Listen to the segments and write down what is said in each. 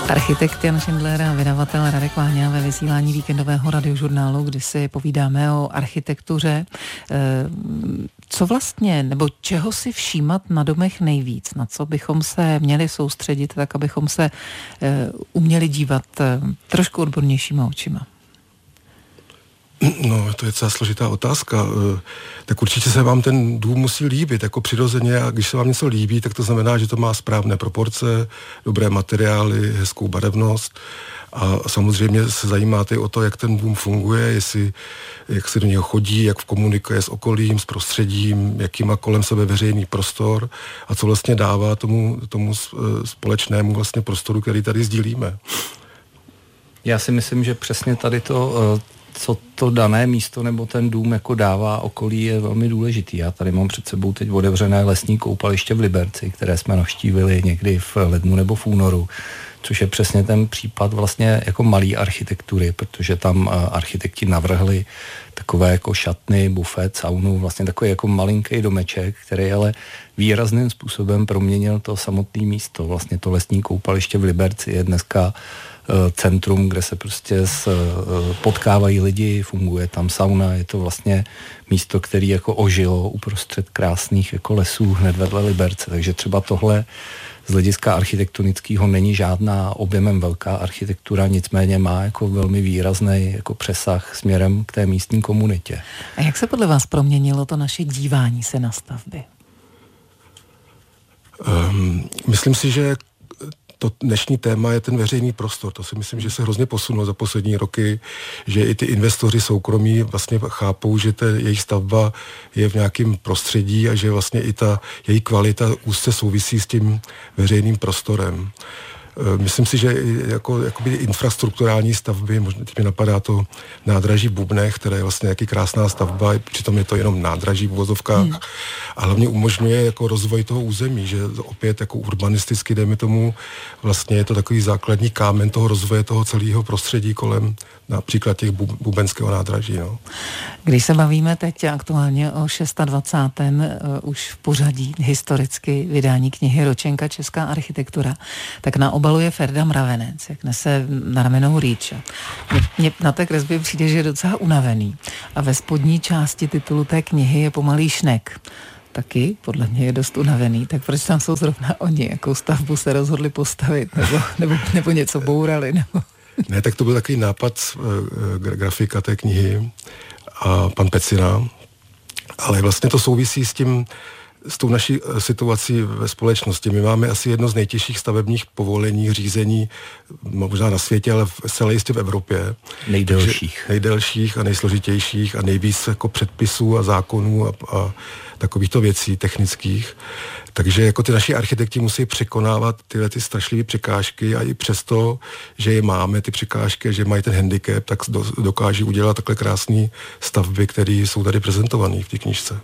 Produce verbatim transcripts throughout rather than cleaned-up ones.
Architekt Jan Šindler a vydavatel Radek Váňa ve vysílání víkendového radiožurnálu, kdy si povídáme o architektuře. Co vlastně, nebo čeho si všímat na domech nejvíc? Na co bychom se měli soustředit, tak abychom se uměli dívat trošku odbornějšíma očima? No, to je celá složitá otázka. Tak určitě se vám ten dům musí líbit, jako přirozeně, a když se vám něco líbí, tak to znamená, že to má správné proporce, dobré materiály, hezkou barevnost a samozřejmě se zajímáte o to, jak ten dům funguje, jestli, jak se do něho chodí, jak komunikuje s okolím, s prostředím, jaký má kolem sebe veřejný prostor a co vlastně dává tomu, tomu společnému vlastně prostoru, který tady sdílíme. Já si myslím, že přesně tady to, co to dané místo nebo ten dům jako dává okolí, je velmi důležitý. Já tady mám před sebou teď otevřené lesní koupaliště v Liberci, které jsme navštívili někdy v lednu nebo v únoru, což je přesně ten případ vlastně jako malý architektury, protože tam architekti navrhli takové jako šatny, bufet, saunu, vlastně takový jako malinký domeček, který ale výrazným způsobem proměnil to samotné místo. Vlastně to lesní koupaliště v Liberci je dneska centrum, kde se prostě potkávají lidi, funguje tam sauna, je to vlastně místo, které jako ožilo uprostřed krásných jako lesů hned vedle Liberce, takže třeba tohle z hlediska architektonického není žádná objemem velká architektura, nicméně má jako velmi výrazný jako přesah směrem k té místní komunitě. A jak se podle vás proměnilo to naše dívání se na stavby? Um, myslím si, že to dnešní téma je ten veřejný prostor. To si myslím, že se hrozně posunulo za poslední roky, že i ty investoři soukromí vlastně chápou, že ta jejich stavba je v nějakém prostředí a že vlastně i ta její kvalita úzce souvisí s tím veřejným prostorem. Myslím si, že jako, jakoby infrastrukturální stavby, možná teď mi napadá to nádraží v Bubnech, které je vlastně jaký krásná stavba, přitom je to jenom nádraží v uvozovkách, hmm. a hlavně umožňuje jako rozvoj toho území, že opět jako urbanisticky, dejme tomu, vlastně je to takový základní kámen toho rozvoje toho celého prostředí kolem například těch bu- bubenského nádraží. No. Když se bavíme teď aktuálně o dvacátém šestém Uh, už v pořadí historicky vydání knihy Ročenka Česká architektura, tak na obalu je Ferda Mravenec, jak nese na ramenou rýč. Mně na té kresbě přijde, že je docela unavený. A ve spodní části titulu té knihy je pomalý šnek. Taky podle mě je dost unavený, tak proč tam jsou zrovna oni? Jakou stavbu se rozhodli postavit? Nebo, nebo, nebo něco bourali? Nebo... Ne, tak to byl takový nápad uh, grafika té knihy a pan Pecina, ale vlastně to souvisí s tím, s tou naší situací ve společnosti. My máme asi jedno z nejtěžších stavebních povolení, řízení, možná na světě, ale celé jistě v Evropě. Nejdelších. Takže nejdelších a nejsložitějších a nejvíc jako předpisů a zákonů a, a takovýchto věcí technických. Takže jako ty naši architekti musí překonávat tyhle ty strašlivé překážky a i přesto, že je máme ty překážky, že mají ten handicap, tak do, dokáží udělat takhle krásné stavby, které jsou tady prezentované v té knížce.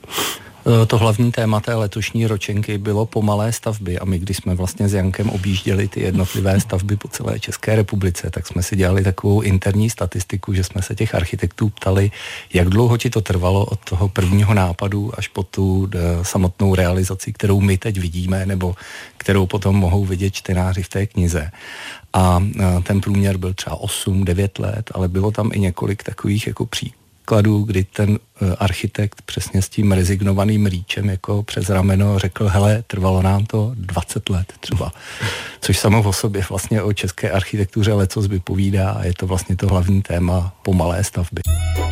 To hlavní téma té letošní ročenky bylo pomalé stavby a my, když jsme vlastně s Jankem objížděli ty jednotlivé stavby po celé České republice, tak jsme si dělali takovou interní statistiku, že jsme se těch architektů ptali, jak dlouho ti to trvalo od toho prvního nápadu až po tu samotnou realizaci, kterou my teď vidíme, nebo kterou potom mohou vidět čtenáři v té knize. A ten průměr byl třeba osm devět let, ale bylo tam i několik takových jako příkladů, kladu, kdy ten uh, architekt přesně s tím rezignovaným rýčem jako přes rameno řekl, hele, trvalo nám to dvacet let třeba. Což samo o sobě vlastně o české architektuře lecos vypovídá a je to vlastně to hlavní téma pomalé stavby.